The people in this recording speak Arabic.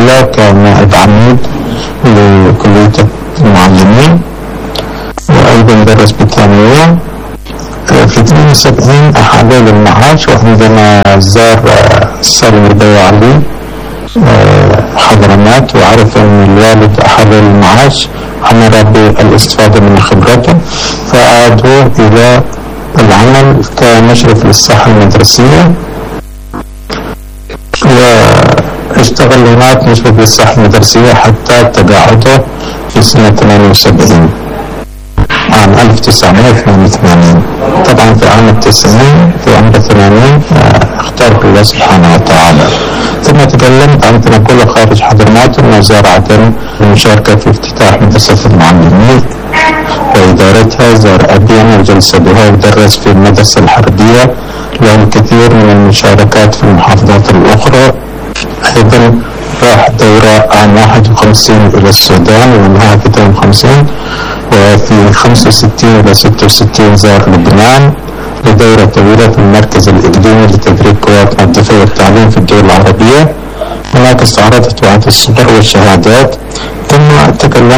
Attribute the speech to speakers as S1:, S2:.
S1: الأولى كنائب عميد لكلية المعلمين، وأيضا درس بالثانوية. في 72 أحال للمعاش، وعندما زار سالم البي علي حضرموت وعرف أن الوالد أحال للمعاش، أمر بالاستفادة من خبرته فأعادوا إلى العمل كمشرف للصحة المدرسية، واشتغل هناك مشرف للصحة المدرسية حتى تقاعده في سنة 78 عام 1982. طبعا في عام 90 في عمر 80 اختاره الله سبحانه وتعالى. ثم تكلمت عن تنقله خارج حضرموت وزار عدن للمشاركة في افتتاح مدرسة المعلمين وإدارتها. زار أبين وجلس بها ودرس في المدرسة الحربية، له الكثير من المشاركات في المحافظات الأخرى. أيضا راح دورة عام 51 إلى السودان ومنها في 52، وفي 65 إلى 66 زار لبنان لدورة طويلة في المركز الإقليمي لتدريب قوات الدفاع والتعليم في الدول العربية. هناك استعرضت بعض الصور والشهادات. ثم تكلمت